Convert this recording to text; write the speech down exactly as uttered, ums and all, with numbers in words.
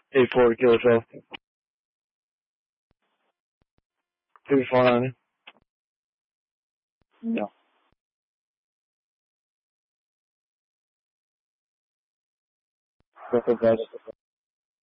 eight four Kilo twelve. three four nine. Yeah. That's the best.